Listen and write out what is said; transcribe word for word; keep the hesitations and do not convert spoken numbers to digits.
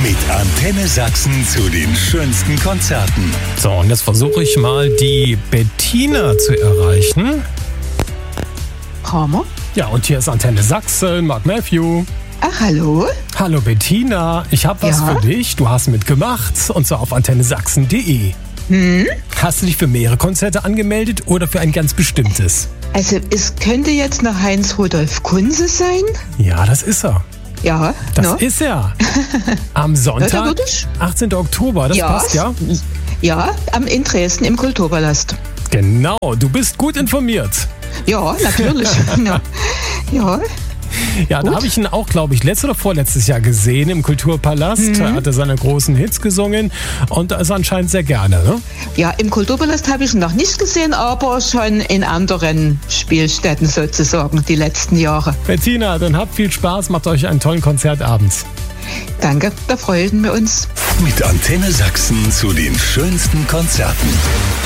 Mit Antenne Sachsen zu den schönsten Konzerten. So, und jetzt versuche ich mal die Bettina zu erreichen. Hammer. Ja, und hier ist Antenne Sachsen, Mark Matthew. Ach, hallo? Hallo Bettina, ich habe was Ja? für dich. Du hast mitgemacht, und zwar auf antenne sachsen punkt de. Hm? Hast du dich für mehrere Konzerte angemeldet oder für ein ganz bestimmtes? Also, es könnte jetzt noch Heinz-Rudolf Kunze sein? Ja, das ist er. Ja, Das no? ist er. Am Ja, da Sonntag, würd ich- achtzehnten Oktober, das ja, passt, ja? Ja, am in Dresden im Kulturpalast. Genau, du bist gut informiert. Ja, natürlich. ja. ja. Ja, da Gut. habe ich ihn auch, glaube ich, letztes oder vorletztes Jahr gesehen im Kulturpalast. Mhm. Er hatte seine großen Hits gesungen und das anscheinend sehr gerne, ne? Ja, im Kulturpalast habe ich ihn noch nicht gesehen, aber schon in anderen Spielstätten sozusagen die letzten Jahre. Bettina, dann habt viel Spaß, macht euch einen tollen Konzertabend. Danke, da freuen wir uns. Mit Antenne Sachsen zu den schönsten Konzerten.